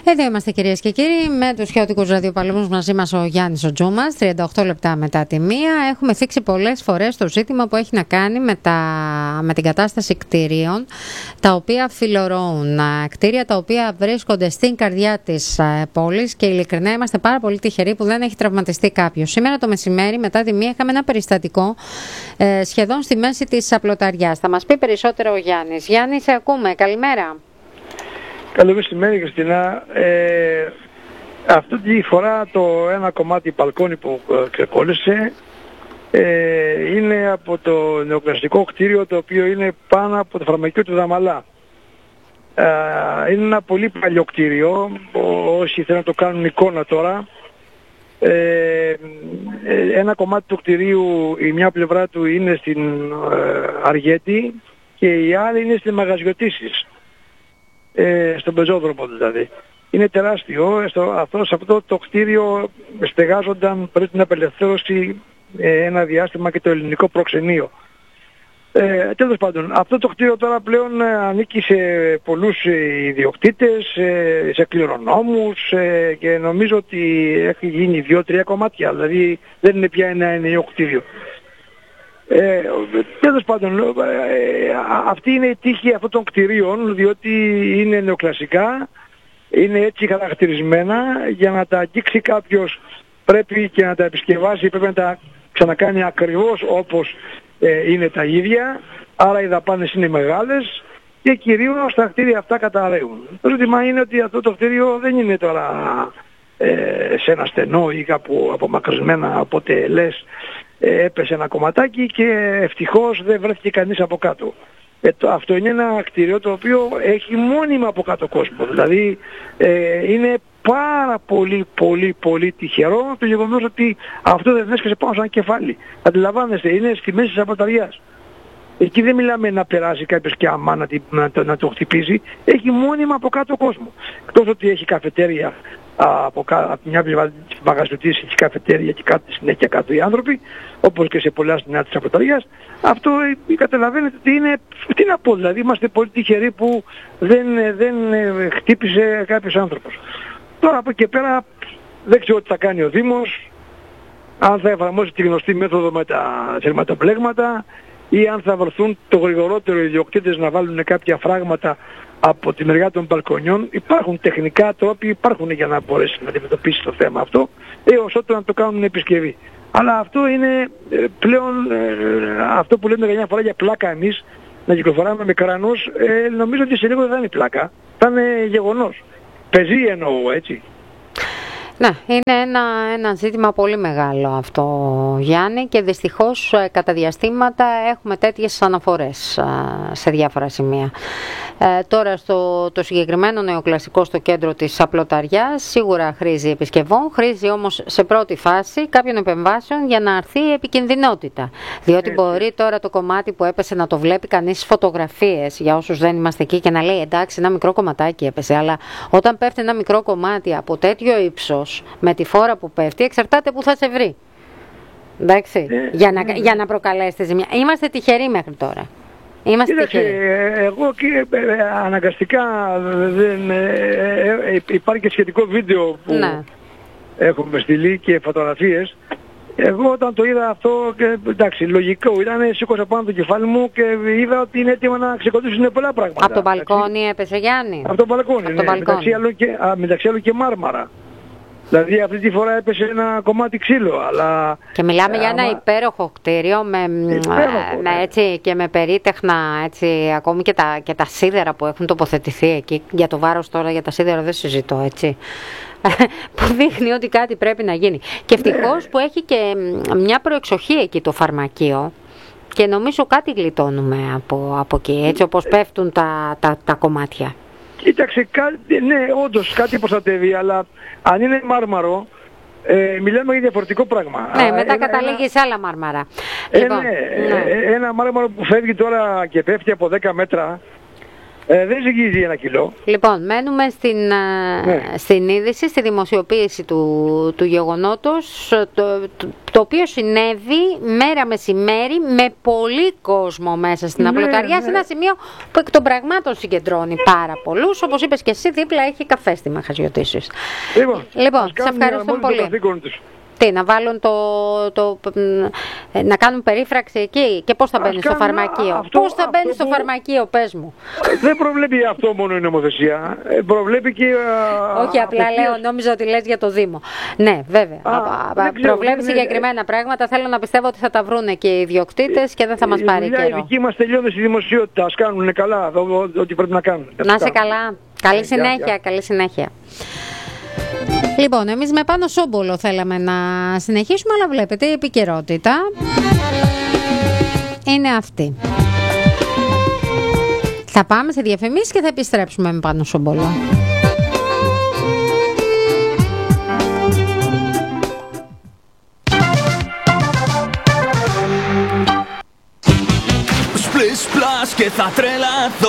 Εδώ είμαστε κυρίες και κύριοι με τους χαοτικούς ραδιοπαλμούς, μαζί μας ο Γιάννης ο Τζούμας, 38 λεπτά μετά τη 1. Έχουμε θίξει πολλές φορές το ζήτημα που έχει να κάνει με την κατάσταση κτίριων τα οποία φιλορροούν, κτίρια τα οποία βρίσκονται στην καρδιά της πόλης και ειλικρινά είμαστε πάρα πολύ τυχεροί που δεν έχει τραυματιστεί κάποιος. Σήμερα το μεσημέρι μετά τη 1 είχαμε ένα περιστατικό σχεδόν στη μέση της Απλωταριάς. Θα μας πει περισσότερο ο Γιάννης. Γιάννη, σε ακούμε. Καλημέρα. Καλό μεσημέρι, Χριστίνα. Αυτή τη φορά το ένα κομμάτι μπαλκόνι που ξεκόλλησε είναι από το νεοκλασικό κτίριο, το οποίο είναι πάνω από το φαρμακείο του Δαμαλά. Είναι ένα πολύ παλιό κτίριο, όσοι θέλουν να το κάνουν εικόνα τώρα. Ένα κομμάτι του κτιρίου, η μια πλευρά του είναι στην Αργέτη και η άλλη είναι στην Μαγαζιωτήσεις. Στον πεζόδρομο δηλαδή. Είναι τεράστιο. Σε αυτό το κτίριο στεγάζονταν πριν την απελευθέρωση ένα διάστημα και το ελληνικό προξενείο. Τέλος πάντων, αυτό το κτίριο τώρα πλέον ανήκει σε πολλούς ιδιοκτήτες, σε κληρονόμους και νομίζω ότι έχει γίνει 2-3 κομμάτια, δηλαδή δεν είναι πια ένα ενιαίο κτίριο. Τέλος πάντων, αυτή είναι η τύχη αυτών των κτηρίων, διότι είναι νεοκλασικά, είναι έτσι χαρακτηρισμένα. Για να τα αγγίξει κάποιος πρέπει και να τα επισκευάσει, πρέπει να τα ξανακάνει ακριβώς όπως είναι τα ίδια, άρα οι δαπάνες είναι μεγάλες και κυρίως τα κτίρια αυτά καταραίουν. Το ζήτημα είναι ότι αυτό το κτίριο δεν είναι τώρα σε ένα στενό ή κάπου απομακρυσμένα, οπότε λες έπεσε ένα κομματάκι και ευτυχώς δεν βρέθηκε κανείς από κάτω. Αυτό είναι ένα κτίριο το οποίο έχει μόνιμα από κάτω κόσμο. Δηλαδή είναι πάρα πολύ τυχερό το γεγονός ότι αυτό δεν έσκασε πάνω σαν κεφάλι. Αντιλαμβάνεστε, είναι στη μέση της Απλωταριάς. Εκεί δεν μιλάμε να περάσει κάποιος και αμά να το χτυπήσει. Έχει μόνιμα από κάτω κόσμο. Εκτός ότι έχει καφετέρια από μια πλευρά της Μαγαζιωτής, έχει καφετέρια και κάτω συνέχεια κάτω οι άνθρωποι, όπως και σε πολλά στην της Απλωταριάς. Αυτό καταλαβαίνετε ότι είναι, τι να πω, δηλαδή είμαστε πολύ τυχεροί που δεν χτύπησε κάποιος άνθρωπος. Τώρα από εκεί πέρα δεν ξέρω τι θα κάνει ο Δήμος, αν θα εφαρμόσει τη γνωστή μέθοδο με τα θερματοπλέγματα ή αν θα βρεθούν το γρηγορότερο οι ιδιοκτήτες να βάλουν κάποια φράγματα από τη μεριά των μπαλκονιών. Υπάρχουν τεχνικά τρόποι, υπάρχουν για να μπορέσει να αντιμετωπίσει το θέμα αυτό, έως ότου να το κάνουν επισκευή. Αλλά αυτό είναι πλέον αυτό που λέμε για μια φορά για πλάκα εμείς, να κυκλοφοράμε με κράνος, νομίζω ότι σε λίγο δεν θα είναι πλάκα, θα είναι γεγονός. Πεζή εννοώ, έτσι. Ναι, είναι ένα ζήτημα πολύ μεγάλο αυτό, Γιάννη, και δυστυχώς κατά διαστήματα έχουμε τέτοιες αναφορές σε διάφορα σημεία. Τώρα το συγκεκριμένο νεοκλασικό στο κέντρο της Απλωταριάς σίγουρα χρήζει επισκευών, χρήζει όμως σε πρώτη φάση κάποιων επεμβάσεων για να αρθεί η επικινδυνότητα. Διότι μπορεί τώρα το κομμάτι που έπεσε να το βλέπει κανείς φωτογραφίες, για όσους δεν είμαστε εκεί, και να λέει εντάξει, ένα μικρό κομματάκι έπεσε, αλλά όταν πέφτει ένα μικρό κομμάτι από τέτοιο ύψος, με τη φόρα που πέφτει, εξαρτάται που θα σε βρει. Εντάξει, για να προκαλέσει ζημιά. Είμαστε τυχεροί μέχρι τώρα. Εγώ και αναγκαστικά υπάρχει και σχετικό βίντεο που έχουμε στείλει και φωτογραφίες. Εγώ όταν το είδα αυτό, εντάξει, λογικό ήταν, σήκωσα πάνω το κεφάλι μου και είδα ότι είναι έτοιμο να ξεκολλήσουν πολλά πράγματα. Από το μπαλκόνι έπεσε, Γιάννη? Από το μπαλκόνι, ναι, μεταξύ άλλων και μάρμαρα. Δηλαδή αυτή τη φορά έπεσε ένα κομμάτι ξύλο, αλλά... Και μιλάμε για ένα υπέροχο κτίριο έτσι, και με περίτεχνα, έτσι, ακόμη και τα σίδερα που έχουν τοποθετηθεί εκεί. Για το βάρος τώρα, για τα σίδερα δεν συζητώ, έτσι. Που δείχνει ότι κάτι πρέπει να γίνει. Και ευτυχώς που έχει και μια προεξοχή εκεί το φαρμακείο. Και νομίζω κάτι γλιτώνουμε από εκεί, έτσι όπως πέφτουν τα κομμάτια. Κοίταξε, ναι, όντως κάτι προστατεύει, αλλά αν είναι μάρμαρο, μιλάμε για διαφορετικό πράγμα. Ναι, μετά καταλήγει σε άλλα μάρμαρα. Ένα μάρμαρο που φεύγει τώρα και πέφτει από 10 μέτρα, Δεν ζυγίζει 1 κιλό. Λοιπόν, μένουμε στην είδηση, στη δημοσιοποίηση του γεγονότος, το οποίο συνέβη μέρα μεσημέρι με πολύ κόσμο μέσα στην Απλωταριά, σε ένα σημείο που εκ των πραγμάτων συγκεντρώνει πάρα πολλούς. Όπως είπες και εσύ, δίπλα έχει καφέ στη Μαχαζιωτήσης. Λοιπόν, σε ευχαριστώ πολύ. Τι, να βάλουν να κάνουν περίφραξη εκεί και πώς θα μπαίνει στο φαρμακείο. Πώς θα μπαίνει στο φαρμακείο, πες μου. Δεν προβλέπει αυτό μόνο η νομοθεσία. Προβλέπει και... Όχι, απλά λέω, νόμιζα ότι λες για το Δήμο. Ναι, βέβαια. Προβλέπει συγκεκριμένα πράγματα. Θέλω να πιστεύω ότι θα τα βρούνε και οι ιδιοκτήτες και δεν θα μας πάρει καιρό. Η δική μας τελειώνει στη δημοσιότητα. Ας κάνουν καλά ό,τι πρέπει να κάνουν. Να είσαι καλά. Καλή συνέχεια, καλή συνέχεια. Λοιπόν, εμείς με Πάνο Σόμπολο θέλαμε να συνεχίσουμε, αλλά βλέπετε η επικαιρότητα είναι αυτή. Θα πάμε σε διαφημίσεις και θα επιστρέψουμε με Πάνο Σόμπολο. Splish splash και θα τρελαθώ.